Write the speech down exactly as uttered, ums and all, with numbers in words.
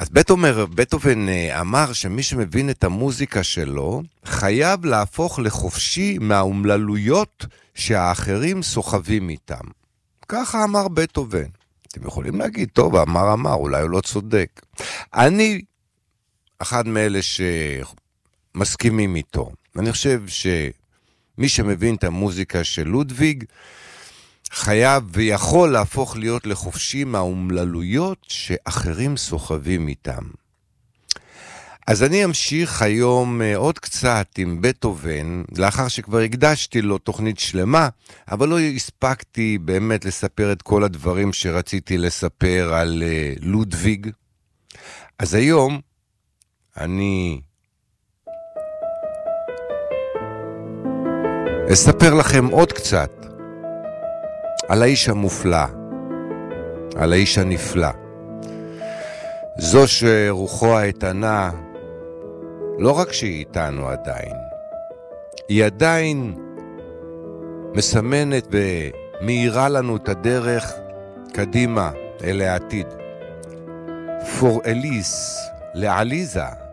אז בטהובן, בטהובן אמר שמי שמבין את המוזיקה שלו, חייב להפוך לחופשי מהאומללויות שהאחרים סוחבים איתם. ככה אמר בטהובן. אתם יכולים להגיד, טוב, אמר אמר, אולי הוא לא צודק. אני, אחד מאלה שמסכימים איתו. אני חושב שמי שמבין את המוזיקה של לודוויג, חייב ויכול להפוך להיות לחופשי מהאומללויות שאחרים סוחבים איתם. אז אני אמשיך היום עוד קצת עם בטהובן, לאחר שכבר הקדשתי לו תוכנית שלמה, אבל לא הספקתי באמת לספר את כל הדברים שרציתי לספר על לודוויג. אז היום אני אספר לכם עוד קצת על האיש המופלא, על האיש הנפלא. זו שרוחו האיתנה, לא רק שהיא איתנו עדיין, היא עדיין מסמנת ומאירה לנו את הדרך קדימה אל העתיד. פור אליס, לעליזה.